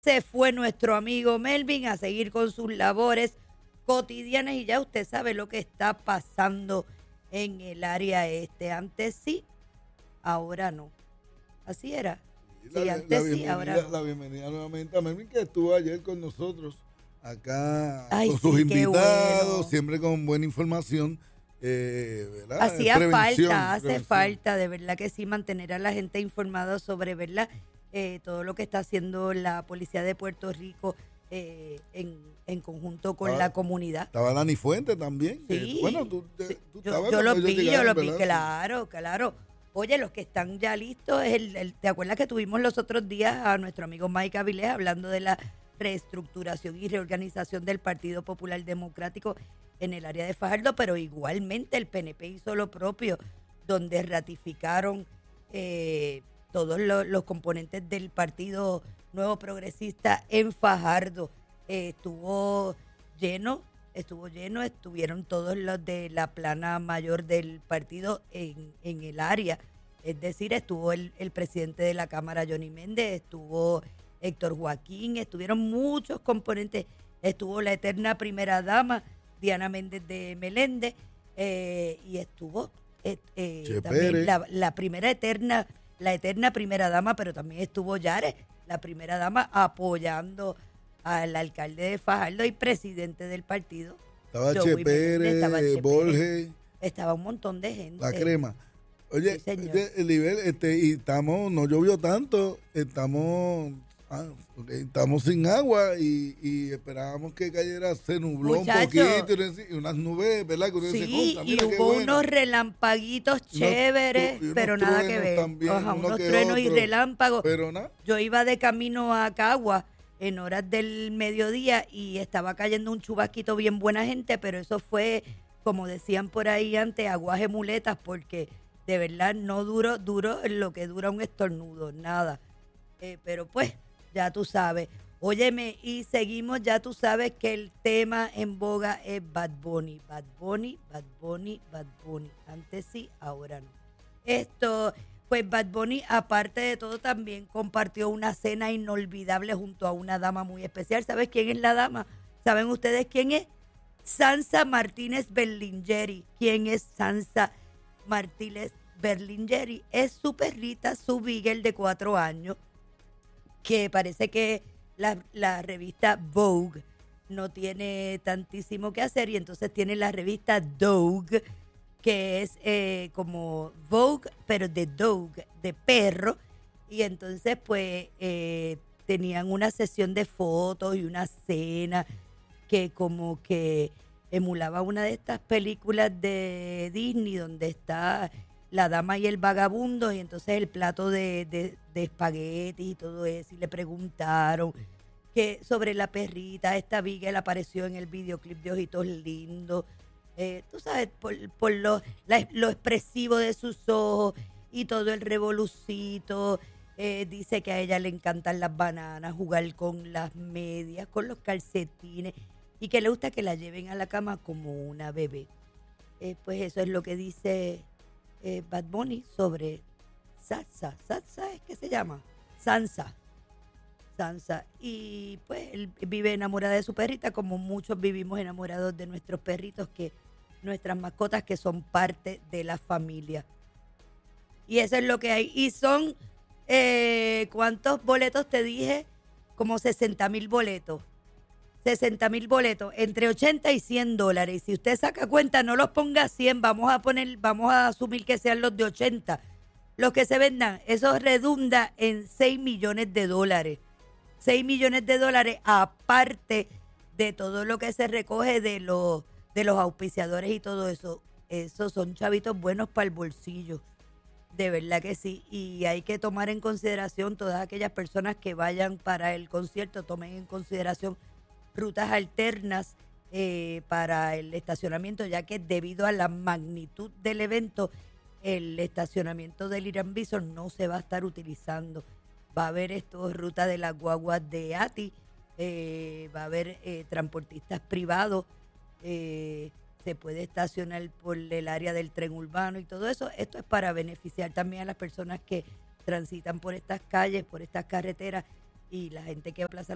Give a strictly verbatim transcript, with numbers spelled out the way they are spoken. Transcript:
Se fue nuestro amigo Melvin a seguir con sus labores cotidianas y ya usted sabe lo que está pasando en el área este. Antes sí, ahora no. Así era. Sí, La, antes la sí, ahora no. La bienvenida nuevamente a Melvin, que estuvo ayer con nosotros acá Ay, con sus sí, invitados, bueno. siempre con buena información. Eh, ¿verdad? Hacía prevención, falta, hace prevención. falta, de verdad que sí, mantener a la gente informada sobre, ¿verdad? Eh, todo lo que está haciendo la policía de Puerto Rico eh, en, en conjunto con Estaba, la comunidad. Estaba Dani Fuente también. Sí, que, bueno, tú, sí. tú Yo, estabas yo cuando los vi, yo llegaron, los vi, ¿verdad? claro, claro. Oye, los que están ya listos, es el, el- ¿te acuerdas que tuvimos los otros días a nuestro amigo Mike Avilés hablando de la reestructuración y reorganización del Partido Popular Democrático en el área de Fajardo? Pero igualmente el P N P hizo lo propio, donde ratificaron eh, todos lo- los componentes del Partido Nuevo Progresista en Fajardo. Eh, estuvo lleno, estuvo lleno, estuvieron todos los de la plana mayor del partido en, en el área. Es decir, estuvo el, el presidente de la Cámara, Johnny Méndez, estuvo Héctor Joaquín, estuvieron muchos componentes, estuvo la eterna primera dama, Diana Méndez de Meléndez, eh, y estuvo eh, eh, Che también Pérez. la, la primera eterna, la eterna primera dama, pero también estuvo Yares, la primera dama, apoyando al alcalde de Fajardo y presidente del partido. Estaba Joey Che Meléndez, estaba Pérez, Che Pérez, Borges, estaba un montón de gente. la crema. Oye, Sí, señor. oye, el nivel, este, y estamos, no llovió tanto, estamos, ah, ok, estamos sin agua y, y esperábamos que cayera, se nubló Muchacho. un poquito y unas nubes, ¿verdad? Que uno dice, Sí, "Contra, y mira qué hubo bueno". unos relampaguitos Y unos chéveres, tru- y unos pero nada que truenos ver. también, Ajá, uno unos que truenos y otro. relámpagos. Pero nada, Yo iba de camino a Cagua en horas del mediodía y estaba cayendo un chubasquito bien buena gente, pero eso fue, como decían por ahí antes, aguaje muletas, porque de verdad no duró, duró lo que dura un estornudo, nada. Eh, pero pues, ya tú sabes. Óyeme, y seguimos, ya tú sabes que el tema en boga es Bad Bunny. Bad Bunny, Bad Bunny, Bad Bunny. Antes sí, ahora no. Esto, pues Bad Bunny, aparte de todo, también compartió una cena inolvidable junto a una dama muy especial. ¿Sabes quién es la dama? ¿Saben ustedes quién es? Sansa Martínez Berlingeri. ¿Quién es Sansa Martínez Berlingeri? Es su perrita, su beagle de cuatro años, que parece que la, la revista Vogue no tiene tantísimo que hacer y entonces tiene la revista Dog, que es eh, como Vogue, pero de dog, de perro. Y entonces pues eh, tenían una sesión de fotos y una cena que como que emulaba una de estas películas de Disney donde está la dama y el vagabundo y entonces el plato de, de, de espagueti y todo eso, y le preguntaron que sobre la perrita, esta Beagle apareció en el videoclip de Ojitos Lindos, eh, tú sabes, por, por lo, la- lo expresivo de sus ojos y todo el revolucito. Eh, dice que a ella le encantan las bananas, jugar con las medias, con los calcetines, y que le gusta que la lleven a la cama como una bebé. Eh, pues eso es lo que dice eh, Bad Bunny sobre Sansa. ¿Sansa es que se llama? Sansa. Sansa. Y pues él vive enamorada de su perrita, como muchos vivimos enamorados de nuestros perritos, que nuestras mascotas que son parte de la familia. Y eso es lo que hay. Y son, eh, ¿cuántos boletos te dije? Como sesenta mil boletos. sesenta mil boletos, entre ochenta y cien dólares. Y si usted saca cuenta, no los ponga cien, vamos a poner, vamos a asumir que sean los de ochenta. Los que se vendan, eso redunda en seis millones de dólares. seis millones de dólares, aparte de todo lo que se recoge de los, de los auspiciadores y todo eso. Esos son chavitos buenos para el bolsillo. De verdad que sí. Y hay que tomar en consideración todas aquellas personas que vayan para el concierto, tomen en consideración rutas alternas eh, para el estacionamiento, ya que debido a la magnitud del evento, el estacionamiento del Irán Bison no se va a estar utilizando. Va a haber esto, ruta de las guaguas de A T I, eh, va a haber eh, transportistas privados, eh, se puede estacionar por el área del tren urbano y todo eso. Esto es para beneficiar también a las personas que transitan por estas calles, por estas carreteras, y la gente que va a Plaza